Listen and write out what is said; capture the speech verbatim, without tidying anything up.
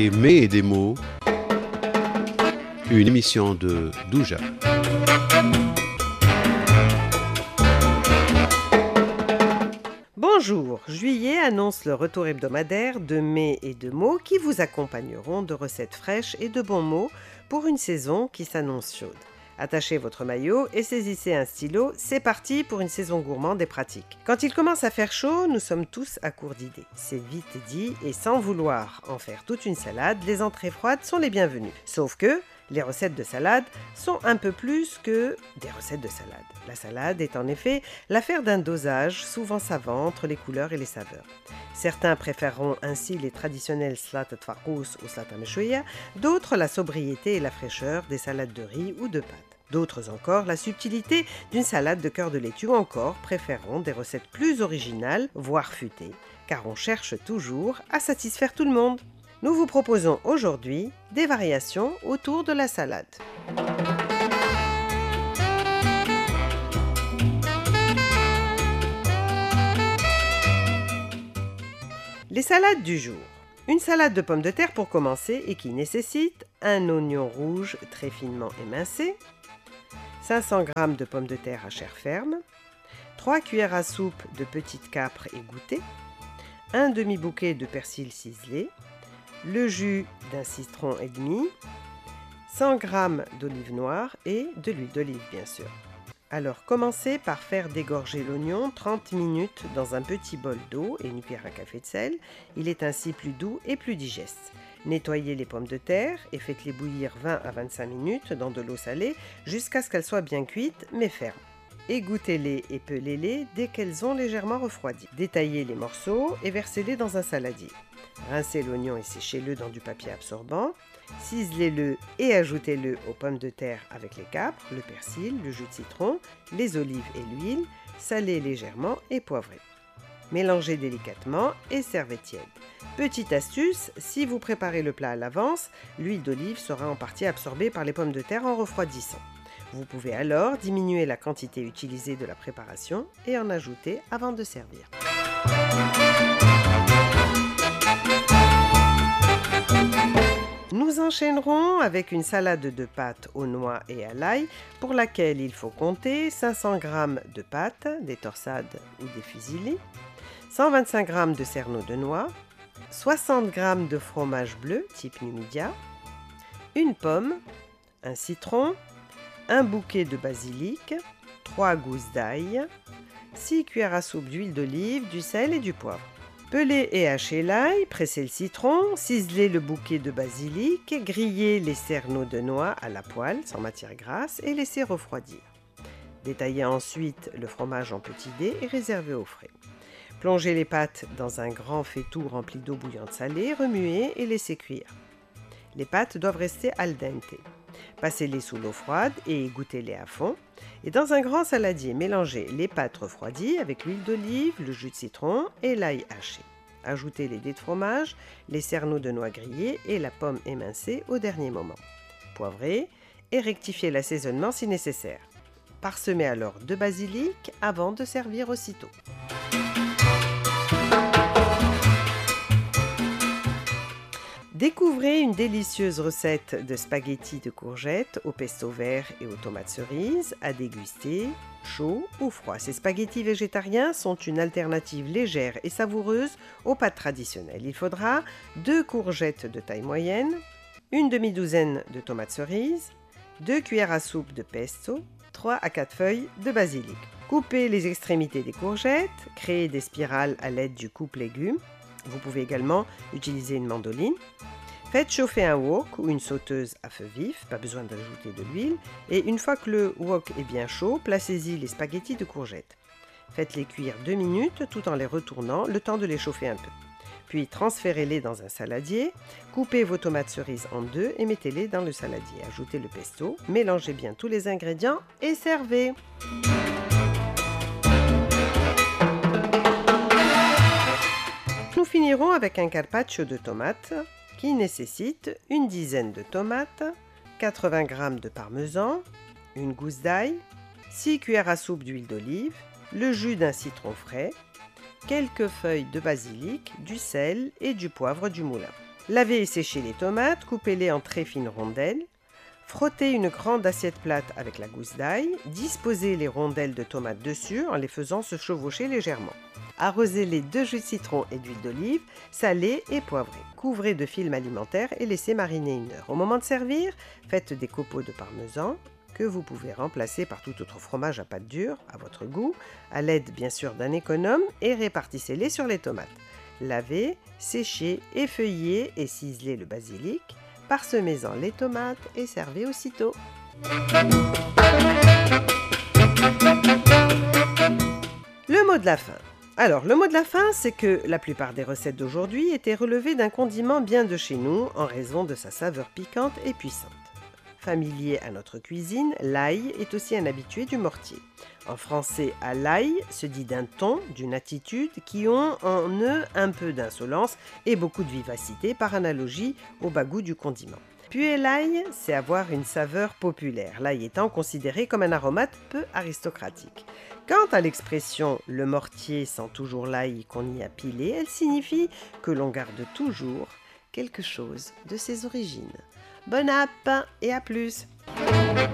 Des mets et des mots, une émission de Douja. Bonjour, juillet annonce le retour hebdomadaire de mets et de mots qui vous accompagneront de recettes fraîches et de bons mots pour une saison qui s'annonce chaude. Attachez votre maillot et saisissez un stylo, c'est parti pour une saison gourmande et pratique. Quand il commence à faire chaud, nous sommes tous à court d'idées. C'est vite dit et sans vouloir en faire toute une salade, les entrées froides sont les bienvenues. Sauf que les recettes de salade sont un peu plus que des recettes de salade. La salade est en effet l'affaire d'un dosage souvent savant entre les couleurs et les saveurs. Certains préféreront ainsi les traditionnels slatat farous ou slata mechoya, d'autres la sobriété et la fraîcheur des salades de riz ou de pâtes. D'autres encore la subtilité d'une salade de cœur de laitue ou encore préféreront des recettes plus originales, voire futées, car on cherche toujours à satisfaire tout le monde. Nous vous proposons aujourd'hui des variations autour de la salade. Les salades du jour. Une salade de pommes de terre pour commencer et qui nécessite un oignon rouge très finement émincé, cinq cents grammes de pommes de terre à chair ferme, trois cuillères à soupe de petites capres égouttées, un demi-bouquet de persil ciselé, le jus d'un citron et demi, cent grammes d'olive noire et de l'huile d'olive bien sûr. Alors commencez par faire dégorger l'oignon trente minutes dans un petit bol d'eau et une cuillère à café de sel. Il est ainsi plus doux et plus digeste. Nettoyez les pommes de terre et faites-les bouillir vingt à vingt-cinq minutes dans de l'eau salée jusqu'à ce qu'elles soient bien cuites mais fermes. Égouttez-les et pelez-les dès qu'elles ont légèrement refroidi. Détaillez les morceaux et versez-les dans un saladier. Rincez l'oignon et séchez-le dans du papier absorbant. Ciselez-le et ajoutez-le aux pommes de terre avec les capres, le persil, le jus de citron, les olives et l'huile. Salez légèrement et poivrez. Mélangez délicatement et servez tiède. Petite astuce, si vous préparez le plat à l'avance, l'huile d'olive sera en partie absorbée par les pommes de terre en refroidissant. Vous pouvez alors diminuer la quantité utilisée de la préparation et en ajouter avant de servir. Nous enchaînerons avec une salade de pâtes aux noix et à l'ail pour laquelle il faut compter cinq cents grammes de pâtes, des torsades ou des fusilli, cent vingt-cinq grammes de cerneaux de noix, soixante grammes de fromage bleu type Numidia, une pomme, un citron, un bouquet de basilic, trois gousses d'ail, six cuillères à soupe d'huile d'olive, du sel et du poivre. Pelez et hachez l'ail, pressez le citron, ciselez le bouquet de basilic, grillez les cerneaux de noix à la poêle sans matière grasse et laissez refroidir. Détaillez ensuite le fromage en petits dés et réservez au frais. Plongez les pâtes dans un grand faitout rempli d'eau bouillante salée, remuez et laissez cuire. Les pâtes doivent rester al dente. Passez-les sous l'eau froide et égouttez-les à fond. Et dans un grand saladier, mélangez les pâtes refroidies avec l'huile d'olive, le jus de citron et l'ail haché. Ajoutez les dés de fromage, les cerneaux de noix grillés et la pomme émincée au dernier moment. Poivrez et rectifiez l'assaisonnement si nécessaire. Parsemez alors de basilic avant de servir aussitôt. Découvrez une délicieuse recette de spaghettis de courgettes au pesto vert et aux tomates cerises à déguster chaud ou froid. Ces spaghettis végétariens sont une alternative légère et savoureuse aux pâtes traditionnelles. Il faudra deux courgettes de taille moyenne, une demi-douzaine de tomates cerises, deux cuillères à soupe de pesto, trois à quatre feuilles de basilic. Coupez les extrémités des courgettes, créez des spirales à l'aide du coupe-légumes. Vous pouvez également utiliser une mandoline. Faites chauffer un wok ou une sauteuse à feu vif, pas besoin d'ajouter de l'huile. Et une fois que le wok est bien chaud, placez-y les spaghettis de courgettes. Faites-les cuire deux minutes tout en les retournant, le temps de les chauffer un peu. Puis transférez-les dans un saladier, coupez vos tomates cerises en deux et mettez-les dans le saladier. Ajoutez le pesto, mélangez bien tous les ingrédients et servez. Nous finirons avec un carpaccio de tomates qui nécessite une dizaine de tomates, quatre-vingts grammes de parmesan, une gousse d'ail, six cuillères à soupe d'huile d'olive, le jus d'un citron frais, quelques feuilles de basilic, du sel et du poivre du moulin. Lavez et séchez les tomates, coupez-les en très fines rondelles. Frottez une grande assiette plate avec la gousse d'ail. Disposez les rondelles de tomates dessus en les faisant se chevaucher légèrement. Arrosez-les de jus de citron et d'huile d'olive, salez et poivrez. Couvrez de film alimentaire et laissez mariner une heure. Au moment de servir, faites des copeaux de parmesan que vous pouvez remplacer par tout autre fromage à pâte dure, à votre goût, à l'aide bien sûr d'un économe, et répartissez-les sur les tomates. Lavez, séchez, effeuillez et ciselez le basilic. Parsemez-en les tomates et servez aussitôt. Le mot de la fin. Alors, le mot de la fin, c'est que la plupart des recettes d'aujourd'hui étaient relevées d'un condiment bien de chez nous en raison de sa saveur piquante et puissante. Familier à notre cuisine, l'ail est aussi un habitué du mortier. En français, à l'ail se dit d'un ton, d'une attitude qui ont en eux un peu d'insolence et beaucoup de vivacité par analogie au bagou du condiment. Puer l'ail, c'est avoir une saveur populaire, l'ail étant considéré comme un aromate peu aristocratique. Quant à l'expression « le mortier sent toujours l'ail qu'on y a pilé », elle signifie que l'on garde toujours quelque chose de ses origines. Bon app et à plus!